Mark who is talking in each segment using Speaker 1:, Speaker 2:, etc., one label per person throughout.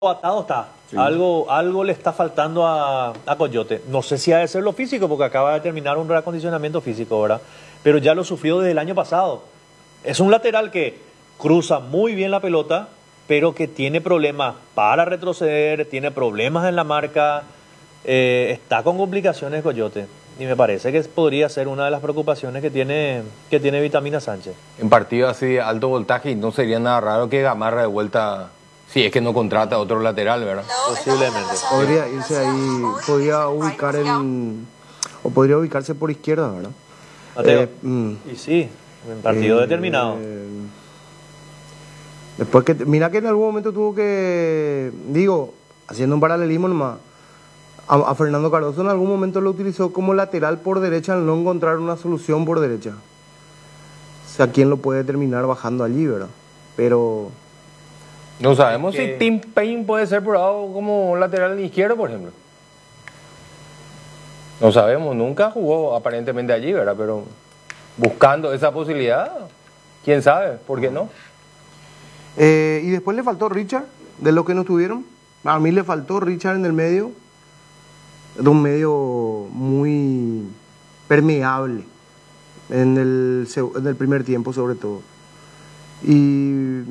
Speaker 1: atado está.
Speaker 2: Sí.
Speaker 1: Algo le está faltando a Coyote. No sé si ha de ser lo físico, porque acaba de terminar un reacondicionamiento físico, ¿verdad? Pero ya lo sufrió desde el año pasado. Es un lateral que cruza muy bien la pelota, pero que tiene problemas para retroceder, tiene problemas en la marca, está con complicaciones Coyote. Y me parece que podría ser una de las preocupaciones que tiene Vitamina Sánchez.
Speaker 3: En partidos así de alto voltaje, no sería nada raro que Gamarra de vuelta, si es que no contrata otro lateral, ¿verdad?
Speaker 1: Posiblemente.
Speaker 2: Podría irse ahí, podría ubicarse por izquierda, ¿verdad?
Speaker 1: Mateo. Y sí, en partido determinado.
Speaker 2: Después mira que en algún momento tuvo que, haciendo un paralelismo nomás, a Fernando Cardoso en algún momento lo utilizó como lateral por derecha al no encontrar una solución por derecha. O sea, ¿quién lo puede terminar bajando allí, verdad? Pero
Speaker 3: No sabemos si Tim Payne puede ser probado como lateral izquierdo, por ejemplo. No sabemos, nunca jugó aparentemente allí, ¿verdad? Pero buscando esa posibilidad, quién sabe, ¿por qué no?
Speaker 2: y después le faltó Richard, de lo que no tuvieron. A mí le faltó Richard en el medio, de un medio muy permeable en el primer tiempo sobre todo. Y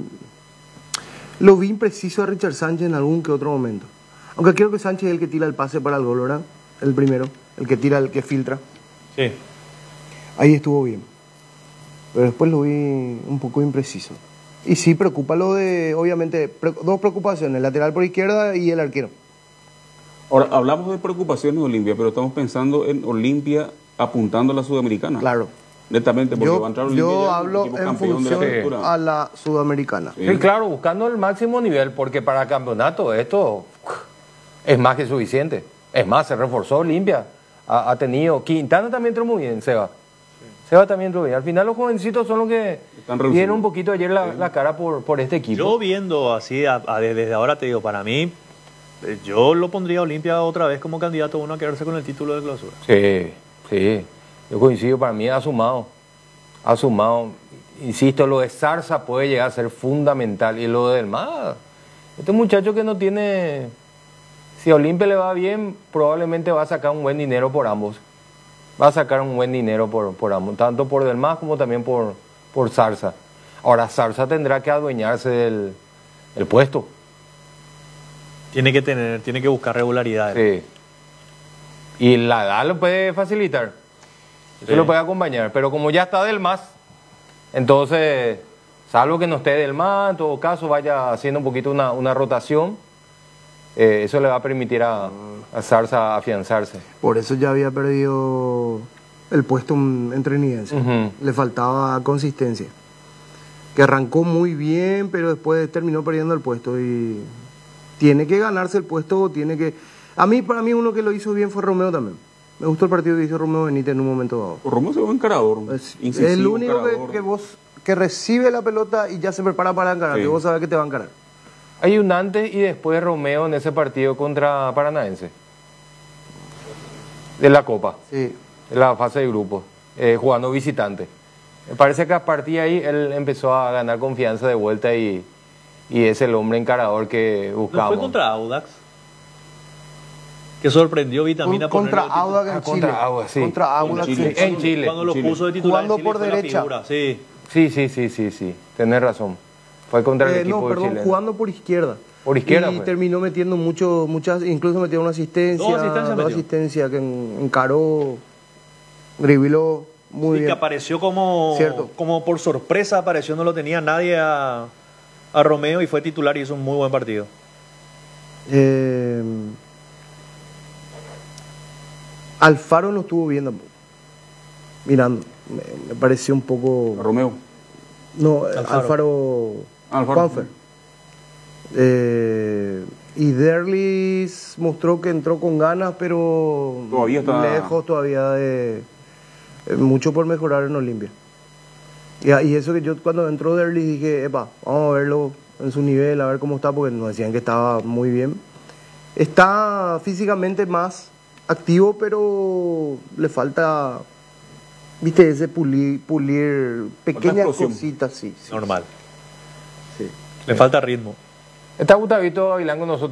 Speaker 2: lo vi impreciso a Richard Sánchez en algún que otro momento. Aunque creo que Sánchez es el que tira el pase para el gol, ¿verdad? El primero, el que tira, el que filtra.
Speaker 1: Sí.
Speaker 2: Ahí estuvo bien. Pero después lo vi un poco impreciso. Y sí, preocupa lo de, obviamente, dos preocupaciones, el lateral por izquierda y el arquero.
Speaker 4: Ahora, hablamos de preocupaciones de Olimpia, pero estamos pensando en Olimpia apuntando a la Sudamericana.
Speaker 2: Claro.
Speaker 4: Netamente, porque va a entrar Olimpia
Speaker 2: Yo
Speaker 4: ya,
Speaker 2: hablo
Speaker 4: equipo
Speaker 2: en
Speaker 4: campeón de la
Speaker 2: función
Speaker 4: Apertura.
Speaker 2: a la Sudamericana.
Speaker 4: Sí.
Speaker 3: Sí, claro, buscando el máximo nivel, porque para campeonato esto es más que suficiente. Es más, se reforzó Olimpia. Ha tenido. Quintana también entró muy bien, Seba. Seba también entró bien. Al final, los jovencitos son los que
Speaker 4: Están reducidos.
Speaker 3: dieron un poquito ayer la cara por este equipo.
Speaker 1: Yo viendo así, desde ahora te digo, para mí, yo lo pondría a Olimpia otra vez como candidato uno a quedarse con el título de clausura.
Speaker 3: Sí, sí. Yo coincido, para mí ha sumado. Ha sumado. Insisto, lo de Zarza puede llegar a ser fundamental. Y lo del MAD, este muchacho que no tiene. Si a Olimpia le va bien, probablemente va a sacar un buen dinero por ambos. Va a sacar un buen dinero por ambos, tanto por Del Mas como también por Zarza. Ahora, Zarza tendrá que adueñarse del puesto.
Speaker 1: Tiene que buscar regularidad.
Speaker 3: Sí. Y la edad lo puede facilitar. Eso
Speaker 1: Sí.
Speaker 3: lo puede acompañar. Pero como ya está Del Mas, entonces, salvo que no esté Del Mas, en todo caso, vaya haciendo un poquito una rotación. Eso le va a permitir a Zarza afianzarse.
Speaker 2: Por eso ya había perdido el puesto en Trinidense.
Speaker 3: Ujú.
Speaker 2: Le faltaba consistencia. Que arrancó muy bien, pero después terminó perdiendo el puesto. Y tiene que ganarse el puesto, para mí uno que lo hizo bien fue Romeo también. Me gustó el partido que hizo Romeo Benítez en un momento dado.
Speaker 4: Romeo se ve encarador.
Speaker 2: Es
Speaker 4: incisivo,
Speaker 2: el único
Speaker 4: encarador.
Speaker 2: que recibe la pelota y ya se prepara para encarar,
Speaker 4: Sí.
Speaker 2: que vos sabés que te va a encarar.
Speaker 3: Hay un antes y después Romeo en ese partido contra Paranaense. De la Copa,
Speaker 2: Sí.
Speaker 3: de la fase de grupos, jugando visitante. Me parece que a partir de ahí él empezó a ganar confianza de vuelta y es el hombre encarador que
Speaker 1: ¿No
Speaker 3: buscamos.
Speaker 1: fue contra Audax? Que sorprendió Vitamina
Speaker 2: Contra
Speaker 1: ponerlo de
Speaker 2: Audax en
Speaker 3: contra
Speaker 2: Chile.
Speaker 3: Audax, sí.
Speaker 2: Contra Audax
Speaker 4: En Chile.
Speaker 3: En Chile.
Speaker 1: Cuando lo
Speaker 4: Chile.
Speaker 1: puso de titular
Speaker 2: Jugando
Speaker 1: en Chile
Speaker 2: por
Speaker 1: fue la
Speaker 2: derecha.
Speaker 1: figura, sí.
Speaker 3: Sí. Tenés razón. Fue contra el equipo chileno.
Speaker 2: jugando por izquierda.
Speaker 3: Por izquierda
Speaker 2: Y
Speaker 3: fue.
Speaker 2: terminó metiendo muchas, incluso metió una asistencia.
Speaker 1: Dos asistencias metió.
Speaker 2: que encaró, dribló muy
Speaker 1: Sí, que
Speaker 2: bien.
Speaker 1: apareció como
Speaker 2: Cierto.
Speaker 1: por sorpresa, apareció, no lo tenía nadie a Romeo y fue titular y hizo un muy buen partido.
Speaker 2: Alfaro no estuvo bien tampoco. Mirando, me pareció un poco.
Speaker 4: Romeo.
Speaker 2: No,
Speaker 1: Alfaro.
Speaker 2: Alfaro. Juanfer. Y Derlis mostró que entró con ganas, pero
Speaker 4: Todavía está
Speaker 2: lejos todavía de mucho por mejorar en Olimpia. Y eso que yo cuando entró Derlis dije, epa, vamos a verlo en su nivel, a ver cómo está, porque nos decían que estaba muy bien. Está físicamente más activo, pero le falta, viste, ese pulir pequeñas
Speaker 4: explosión.
Speaker 2: cositas, sí.
Speaker 1: Normal.
Speaker 2: Sí.
Speaker 1: Le falta ritmo.
Speaker 3: Está Gustavito Gavilán con nosotros.